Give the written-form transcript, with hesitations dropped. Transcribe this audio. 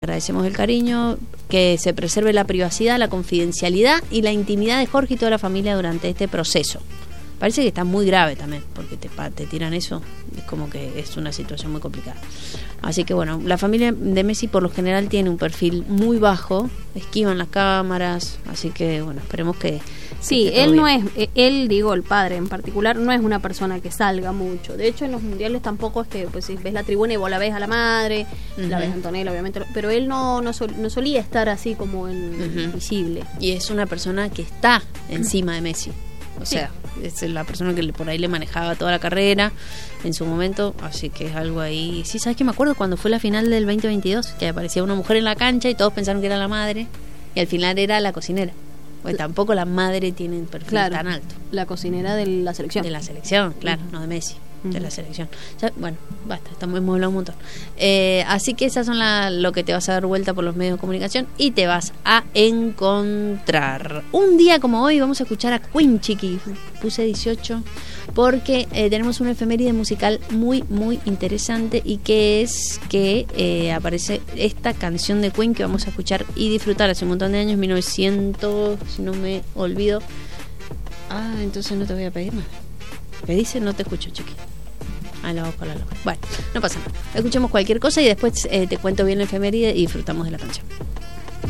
agradecemos el cariño, que se preserve la privacidad, la confidencialidad y la intimidad de Jorge y toda la familia durante este proceso. Parece que está muy grave también, porque te tiran eso, es como que es una situación muy complicada. Así que bueno, la familia de Messi por lo general tiene un perfil muy bajo, esquivan las cámaras, así que bueno, esperemos que... Sí, él no es, el padre en particular, no es una persona que salga mucho. De hecho, en los mundiales tampoco es que, pues si ves la tribuna y vos la ves a la madre, la ves a Antonella, obviamente, pero él no solía estar así como visible. Y es una persona que está encima de Messi. O sea, es la persona que por ahí le manejaba toda la carrera en su momento, así que es algo ahí. Sí, ¿sabes qué? Me acuerdo cuando fue la final del 2022, que aparecía una mujer en la cancha y todos pensaron que era la madre, y al final era la cocinera. Porque tampoco la madre tiene un perfil tan alto. La cocinera de la selección. De la selección, claro, no de Messi. De la selección. Ya, bueno, basta, hemos hablado un montón. Así que esas son lo que te vas a dar vuelta por los medios de comunicación y te vas a encontrar. Un día como hoy vamos a escuchar a Queen, chiqui. Puse 18 porque tenemos una efeméride musical muy, muy interesante, y que es que aparece esta canción de Queen que vamos a escuchar y disfrutar hace un montón de años, 1900, si no me olvido. Entonces no te voy a pedir más. ¿Qué dice? No te escucho, chiqui. La voz con la loca. Bueno, no pasa nada. Escuchemos cualquier cosa y después te cuento bien la efeméride y disfrutamos de la canción.